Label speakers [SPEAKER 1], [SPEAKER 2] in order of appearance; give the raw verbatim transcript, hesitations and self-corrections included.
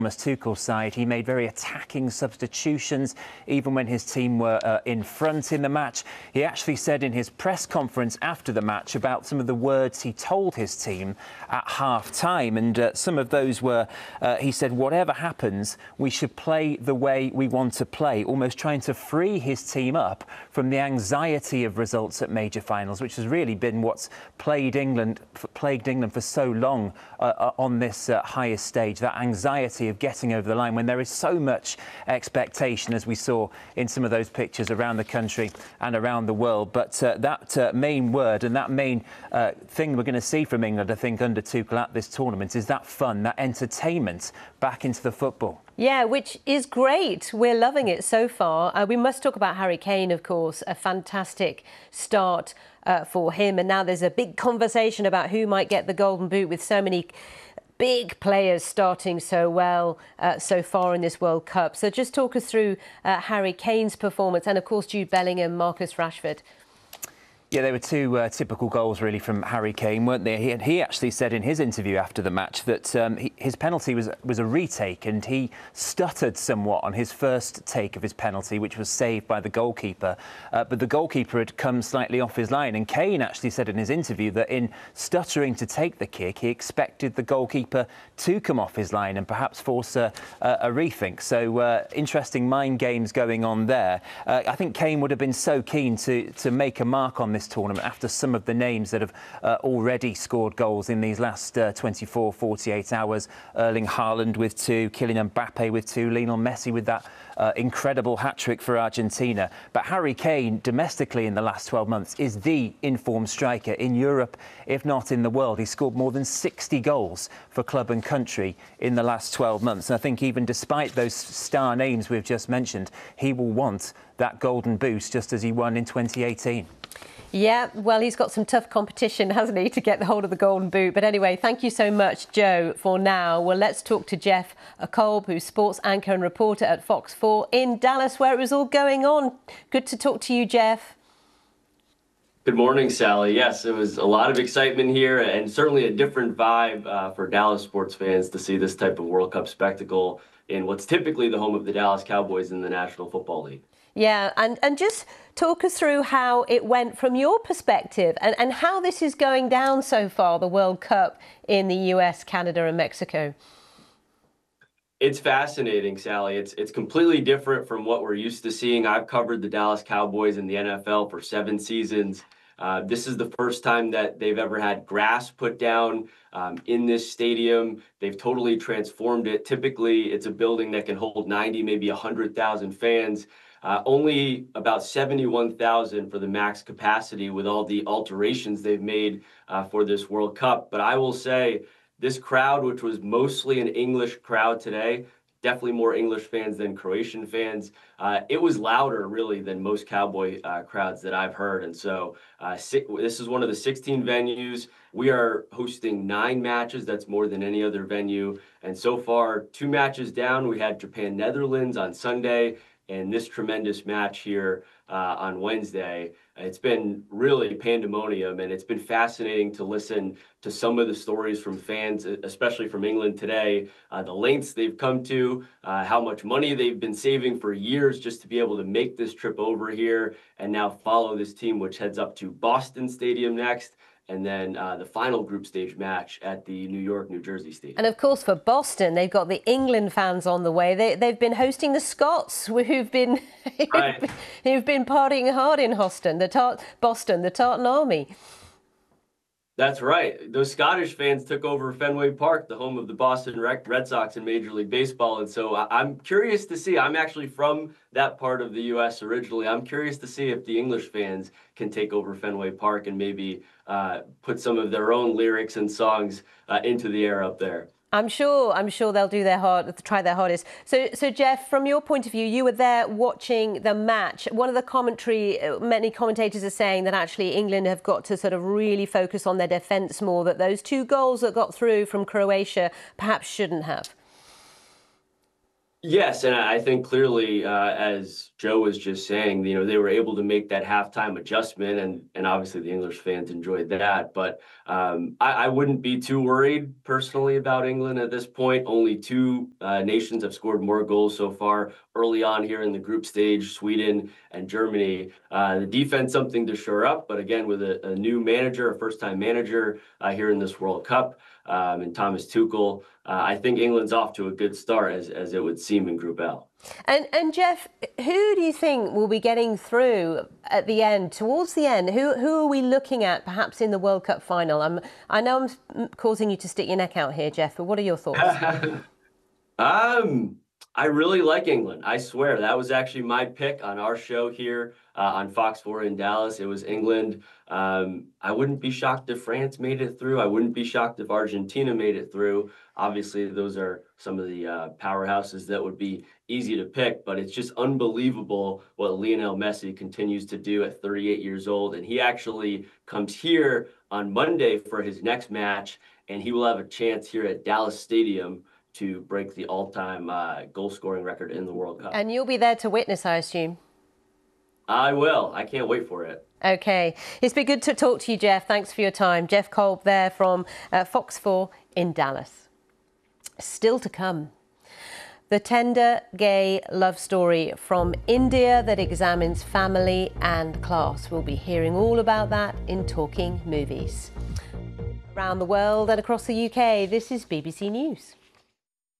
[SPEAKER 1] Thomas Tuchel's side. He made very attacking substitutions, even when his team were uh, in front in the match. He actually said in his press conference after the match about some of the words he told his team at half-time, and uh, some of those were, uh, he said, whatever happens, we should play the way we want to play, almost trying to free his team up from the anxiety of results at major finals, which has really been what's plagued England, plagued England for so long uh, on this uh, highest stage, that anxiety of getting over the line when there is so much expectation, as we saw in some of those pictures around the country and around the world. But uh, that uh, main word and that main uh, thing we're going to see from England, I think, under Tuchel at this tournament is that fun, that entertainment back into the football.
[SPEAKER 2] Yeah, which is great. We're loving it so far. Uh, we must talk about Harry Kane, of course, a fantastic start uh, for him. And now there's a big conversation about who might get the Golden Boot, with so many big players starting so well uh, so far in this World Cup. So just talk us through uh, Harry Kane's performance, and of course Jude Bellingham, Marcus Rashford.
[SPEAKER 1] Yeah, they were two uh, typical goals, really, from Harry Kane, weren't they? He, he actually said in his interview after the match that um, he, his penalty was was a retake, and he stuttered somewhat on his first take of his penalty, which was saved by the goalkeeper. Uh, but the goalkeeper had come slightly off his line, and Kane actually said in his interview that in stuttering to take the kick, he expected the goalkeeper to come off his line and perhaps force a, a, a rethink. So uh, interesting mind games going on there. Uh, I think Kane would have been so keen to to make a mark on this tournament after some of the names that have uh, already scored goals in these last uh, twenty-four, forty-eight hours. Erling Haaland with two, Kylian Mbappe with two, Lionel Messi with that uh, incredible hat-trick for Argentina. But Harry Kane, domestically in the last twelve months, is the informed striker in Europe, if not in the world. He scored more than sixty goals for club and country in the last twelve months. And I think even despite those star names we've just mentioned, he will want that golden boost just as he won in twenty eighteen.
[SPEAKER 2] Yeah, well, he's got some tough competition, hasn't he, to get the hold of the Golden Boot. But anyway, thank you so much, Joe, for now. Well, let's talk to Jeff Kolb, who's sports anchor and reporter at Fox four in Dallas, where it was all going on. Good to talk to you, Jeff.
[SPEAKER 3] Good morning, Sally. Yes, it was a lot of excitement here, and certainly a different vibe uh, for Dallas sports fans to see this type of World Cup spectacle in what's typically the home of the Dallas Cowboys in the National Football League.
[SPEAKER 2] Yeah, and, and just talk us through how it went from your perspective, and, and how this is going down so far, the World Cup in the U S, Canada and Mexico.
[SPEAKER 3] It's fascinating, Sally. It's it's completely different from what we're used to seeing. I've covered the Dallas Cowboys in the N F L for seven seasons. Uh, this is the first time that they've ever had grass put down um, in this stadium. They've totally transformed it. Typically, it's a building that can hold ninety, maybe one hundred thousand fans. Uh, only about seventy-one thousand for the max capacity with all the alterations they've made uh, for this World Cup. But I will say this crowd, which was mostly an English crowd today, definitely more English fans than Croatian fans, uh, it was louder really than most Cowboy uh, crowds that I've heard. And so uh, si this is one of the sixteen venues. We are hosting nine matches. That's more than any other venue. And so far, two matches down. We had Japan, Netherlands on Sunday, and this tremendous match here uh, on Wednesday. It's been really pandemonium, and it's been fascinating to listen to some of the stories from fans, especially from England today, uh, the lengths they've come to, uh, how much money they've been saving for years just to be able to make this trip over here and now follow this team, which heads up to Boston Stadium next, and then uh, the final group stage match at the New York, New Jersey Stadium.
[SPEAKER 2] And of course, for Boston, they've got the England fans on the way. They, they've been hosting the Scots, who've been
[SPEAKER 3] right.
[SPEAKER 2] who've been partying hard in Boston, the Tart Boston, the Tartan Army.
[SPEAKER 3] That's right. Those Scottish fans took over Fenway Park, the home of the Boston Red Sox in Major League Baseball. And so I'm curious to see, I'm actually from that part of the U S originally. I'm curious to see if the English fans can take over Fenway Park and maybe uh, put some of their own lyrics and songs uh, into the air up there.
[SPEAKER 2] I'm sure. I'm sure they'll do their hard, try their hardest. So, so Jeff, from your point of view, you were there watching the match. One of the commentary, many commentators are saying that actually England have got to sort of really focus on their defence more. That those two goals that got through from Croatia perhaps shouldn't have.
[SPEAKER 3] Yes, and I think clearly, uh, as Joe was just saying, you know, they were able to make that halftime adjustment, and and obviously the English fans enjoyed that. But um, I, I wouldn't be too worried personally about England at this point. Only two uh, nations have scored more goals so far early on here in the group stage: Sweden and Germany. Uh, the defense something to shore up, but again, with a, a new manager, a first-time manager uh, here in this World Cup. Um, and Thomas Tuchel, uh, I think England's off to a good start, as, as it would seem in Group L.
[SPEAKER 2] And, and Jeff, who do you think will be getting through at the end, towards the end? Who who are we looking at perhaps in the World Cup final? I'm, I know I'm causing you to stick your neck out here, Jeff, but what are your thoughts?
[SPEAKER 3] um, I really like England. I swear, that was actually my pick on our show here uh, on Fox four in Dallas. It was England. Um, I wouldn't be shocked if France made it through. I wouldn't be shocked if Argentina made it through. Obviously, those are some of the uh, powerhouses that would be easy to pick, but it's just unbelievable what Lionel Messi continues to do at thirty-eight years old. And he actually comes here on Monday for his next match, and he will have a chance here at Dallas Stadium to break the all-time uh, goal-scoring record in the World Cup.
[SPEAKER 2] And you'll be there to witness, I assume.
[SPEAKER 3] I will. I can't wait for it.
[SPEAKER 2] Okay. It's been good to talk to you, Jeff. Thanks for your time. Jeff Kolb there from uh, Fox four in Dallas. Still to come. The tender gay love story from India that examines family and class. We'll be hearing all about that in Talking Movies. Around the world and across the U K, this is B B C News.